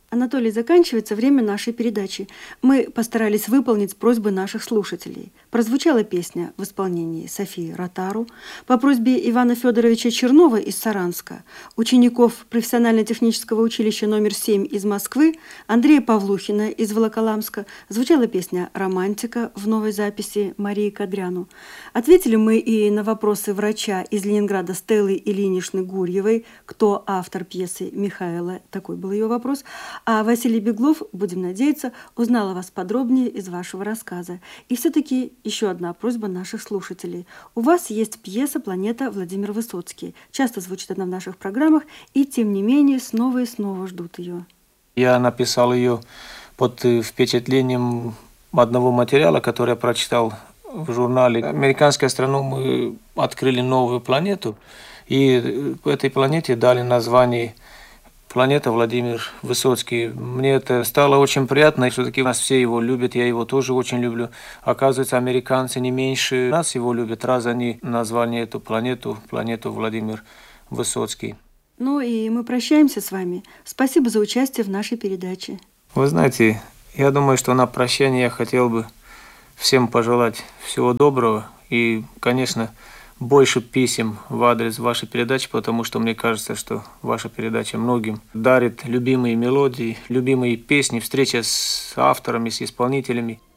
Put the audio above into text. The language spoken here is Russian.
Анатолий, заканчивается время нашей передачи. Мы постарались выполнить просьбы наших слушателей. Прозвучала песня в исполнении Софии Ротару по просьбе Ивана Федоровича Чернова из Саранска, учеников профессионально-технического училища номер 7 из Москвы, Андрея Павлухина из Волоколамска. Звучала песня «Романтика» в новой записи Марии Кадряну. Ответили мы и на вопросы врача из Ленинграда Стеллы Ильиничны Гурьевой, кто автор пьесы Михаила, такой был ее вопрос. А Василий Беглов, будем надеяться, узнал о вас подробнее из вашего рассказа. И все-таки еще одна просьба наших слушателей. У вас есть пьеса «Планета» Владимир Высоцкий. Часто звучит она в наших программах, и тем не менее снова и снова ждут ее. Я написал ее под впечатлением одного материала, который я прочитал в журнале. Американские астрономы открыли новую планету, и этой планете дали название «Планета Владимир Высоцкий». Мне это стало очень приятно, и все-таки нас все его любят, я его тоже очень люблю. Оказывается, американцы не меньше нас его любят, раз они назвали эту планету Владимир Высоцкий. Ну и мы прощаемся с вами. Спасибо за участие в нашей передаче. Вы знаете, я думаю, что на прощание я хотел бы всем пожелать всего доброго и, конечно, больше писем в адрес вашей передачи, потому что мне кажется, что ваша передача многим дарит любимые мелодии, любимые песни, встреча с авторами, с исполнителями.